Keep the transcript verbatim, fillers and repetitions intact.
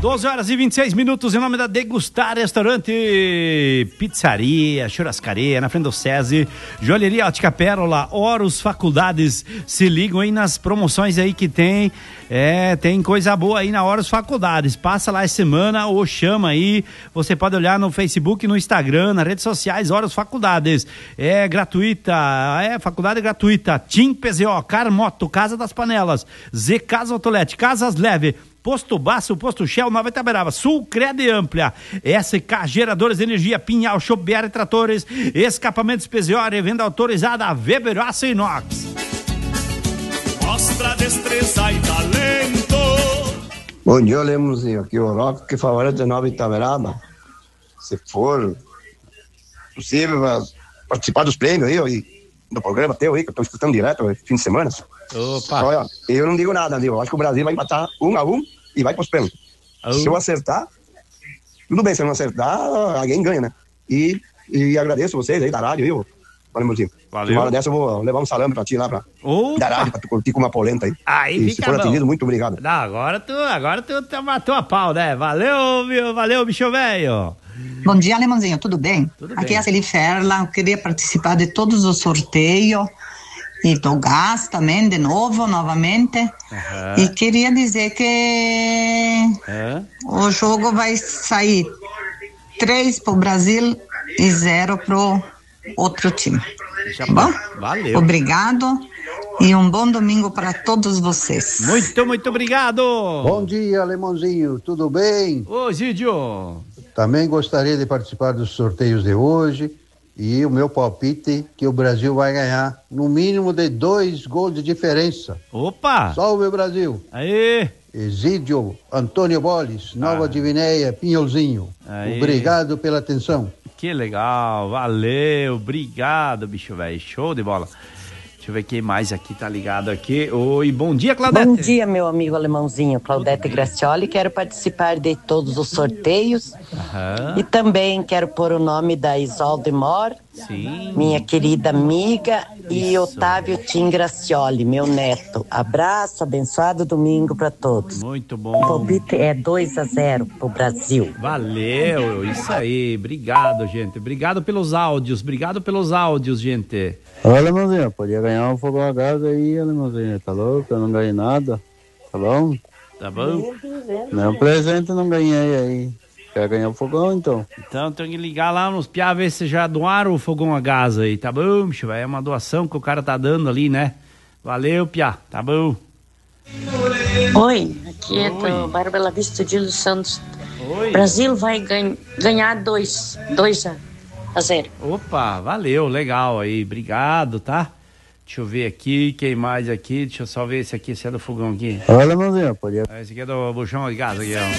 doze horas e vinte e seis minutos, em nome da Degustar Restaurante, Pizzaria, Churrascaria, na frente do SESI, Joalheria Ótica Pérola, Horus Faculdades. Se ligam aí nas promoções aí que tem, é, tem coisa boa aí na Horus Faculdades. Passa lá essa semana ou chama aí, você pode olhar no Facebook, no Instagram, nas redes sociais, Horus Faculdades. É gratuita, é faculdade gratuita. Tim P Z O, Carmoto, Casa das Panelas, Z Casa Autolete, Casas Leve, Posto Baço, Posto Shell, Nova Itaberaba, Sul Crede Amplia, S K Geradores de Energia, Pinhal, Chobiara Tratores, Escapamentos P Z O, revenda autorizada, Weber Aço Inox. Mostra destreza e talento. Bom dia, Lemozinho, aqui o Rock, que favorece de Nova Itaberaba. Se for possível participar dos prêmios aí, ó, e do programa teu aí, que eu tô escutando direto, fim de semana. Opa! Olha, eu não digo nada, viu? Eu acho que o Brasil vai empatar um a um e vai pros pênaltis. Oh. Se eu acertar, tudo bem, se eu não acertar, alguém ganha, né? E, e agradeço vocês aí da rádio, viu? Valeu, Mozinho. Valeu. Uma hora dessa eu vou levar um salame pra ti lá, pra, da rádio, pra tu curtir com uma polenta aí. Aí e fica se for bom. atendido, muito obrigado. Não, agora tu, agora tu, tu matou a pau, né? Valeu, meu, valeu, bicho velho. Bom dia, Alemãozinho, tudo bem? Tudo Aqui bem. é a Celi Ferla, eu queria participar de todos os sorteios e do gás também, de novo, novamente. Uhum. E queria dizer que Uhum. o jogo vai sair três pro Brasil e zero pro outro time. Já Tá bom? Valeu. Obrigado e um bom domingo para todos vocês. Muito, muito obrigado. Bom dia, Alemãozinho, tudo bem? Ô, Zidio. Também gostaria de participar dos sorteios de hoje e o meu palpite que o Brasil vai ganhar no mínimo de dois gols de diferença. Opa! Salve o Brasil! Aê! Exídio Antônio Boles, Nova Ah. Divinéia, Pinholzinho. Aê. Obrigado pela atenção. Que legal, valeu, obrigado, bicho velho, show de bola. Deixa eu ver quem mais aqui tá ligado aqui. Oi, bom dia, Claudete. Bom dia, meu amigo alemãozinho, Claudete Gracioli. Quero participar de todos os sorteios. Aham. E também quero pôr o nome da Isolde Mor, Sim. minha querida amiga, e Isso. Otávio Tim Gracioli, meu neto. Abraço, abençoado domingo para todos. Muito O bom. palpite é dois a zero pro Brasil. Valeu, isso aí, obrigado, gente. Obrigado pelos áudios, obrigado peus áudios, gente. Olha, Alemãozinho, podia ganhar um fogão a gás aí, Alemãozinho, tá louco? Eu não ganhei nada, tá bom? Tá bom? Nenhum presente eu não ganhei aí. Quer ganhar o fogão, então? Então tem que ligar lá nos piá, ver se já doaram o fogão a gás aí, tá bom, bicho? É uma doação que o cara tá dando ali, né? Valeu, piá, tá bom? Oi, aqui é Oi. a Bárbara Vista de dos Santos. Oi. Brasil vai ganha, ganhar dois, dois a, a zero. Opa, valeu, legal aí, obrigado, tá? Deixa eu ver aqui, quem mais aqui? Deixa eu só ver esse aqui, esse é do fogão aqui. Olha, Alemãozinho, podia... Esse aqui é do buchão de gás aqui, ó.